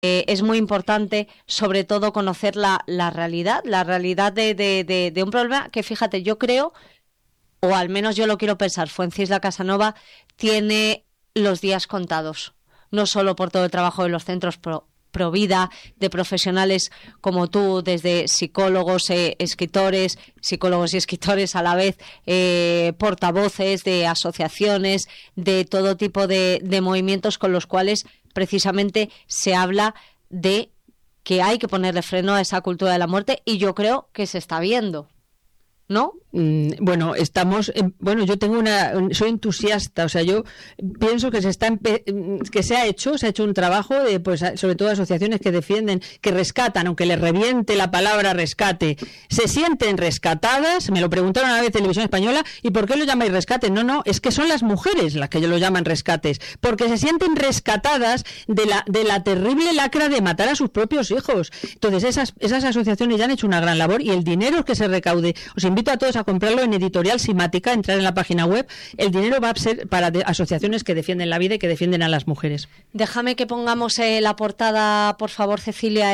es muy importante, sobre todo, conocer la realidad de un problema que, fíjate, yo creo, o al menos yo lo quiero pensar, Fuencisla Casanova tiene los días contados, no solo por todo el trabajo de los centros Provida, de profesionales como tú, desde psicólogos, escritores, psicólogos y escritores a la vez, portavoces de asociaciones, de todo tipo de movimientos con los cuales precisamente se habla de que hay que ponerle freno a esa cultura de la muerte, y yo creo que se está viendo, ¿no? Bueno, yo soy entusiasta, o sea, yo pienso que se ha hecho un trabajo de, pues, sobre todo asociaciones que defienden, que rescatan, aunque les reviente la palabra rescate, se sienten rescatadas. Me lo preguntaron una vez en Televisión Española, ¿y por qué lo llamáis rescate? No, es que son las mujeres las que lo llaman rescates, porque se sienten rescatadas de la terrible lacra de matar a sus propios hijos. Entonces, esas asociaciones ya han hecho una gran labor, y el dinero que se recaude, os invito a todos a comprarlo en Editorial Simática, entrar en la página web. El dinero va a ser para asociaciones que defienden la vida y que defienden a las mujeres. Déjame que pongamos la portada, por favor, Cecilia,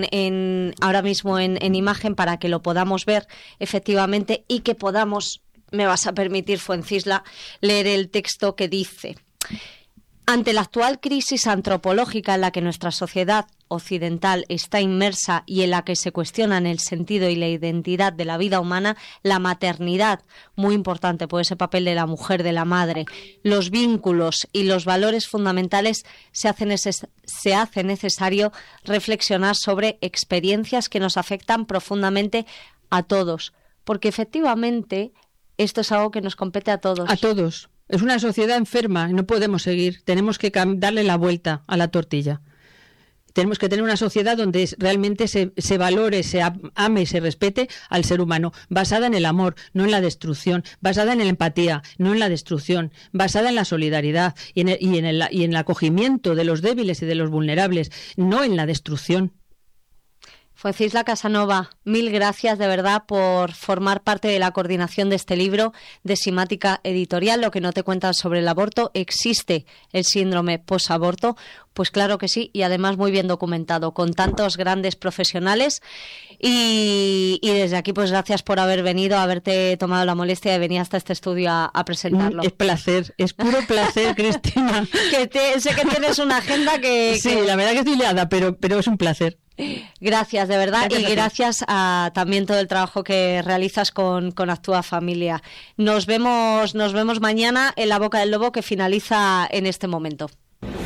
ahora mismo en imagen, para que lo podamos ver efectivamente, y que podamos, me vas a permitir, Fuencisla, leer el texto que dice: ante la actual crisis antropológica en la que nuestra sociedad occidental está inmersa y en la que se cuestionan el sentido y la identidad de la vida humana, la maternidad, muy importante por ese papel de la mujer, de la madre, los vínculos y los valores fundamentales, se hace necesario reflexionar sobre experiencias que nos afectan profundamente a todos, porque efectivamente esto es algo que nos compete a todos. A todos. Es una sociedad enferma, no podemos seguir. Tenemos que darle la vuelta a la tortilla. Tenemos que tener una sociedad donde realmente se valore, se ame y se respete al ser humano, basada en el amor, no en la destrucción, basada en la empatía, no en la destrucción, basada en la solidaridad y en el acogimiento de los débiles y de los vulnerables, no en la destrucción. Fuencisla Casanova, mil gracias de verdad por formar parte de la coordinación de este libro de Simática Editorial. Lo que no te cuentan sobre el aborto, ¿existe el síndrome posaborto? Pues claro que sí, y además muy bien documentado, con tantos grandes profesionales. Y desde aquí, pues gracias por haber venido, haberte tomado la molestia de venir hasta este estudio a presentarlo. Es placer, es puro placer, Cristina. Sé que tienes una agenda que... Sí, la verdad que estoy liada, pero es un placer. Gracias, de verdad, y gracias a también todo el trabajo que realizas con Actúa Familia. Nos vemos mañana en La Boca del Lobo, que finaliza en este momento.